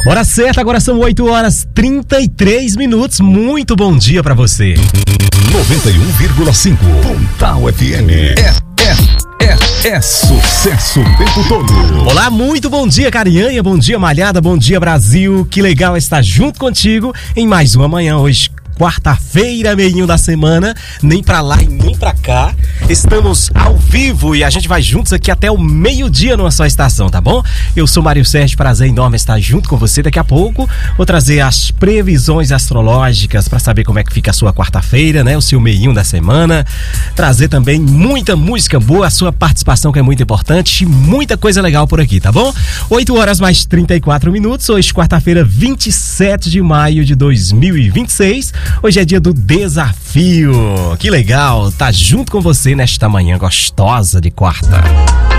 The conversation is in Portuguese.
Hora certa, agora são 8h33. Muito bom dia pra você. 91,5 Pontal FM. É sucesso o tempo todo. Olá, muito bom dia, Carianha, bom dia, Malhada, bom dia, Brasil. Que legal estar junto contigo em mais uma manhã hoje. Quarta-feira, meinho da semana, nem pra lá e nem pra cá. Estamos ao vivo e a gente vai juntos aqui até o meio-dia numa só estação, tá bom? Eu sou Mário Sérgio, prazer enorme estar junto com você. Daqui a pouco vou trazer as previsões astrológicas pra saber como é que fica a sua quarta-feira, né? O seu meinho da semana. Trazer também muita música boa, a sua participação que é muito importante, muita coisa legal por aqui, tá bom? 8h34. Hoje, quarta-feira, 27 de maio de 2026. Hoje é dia do desafio. Que legal, tá junto com você nesta manhã gostosa de quarta.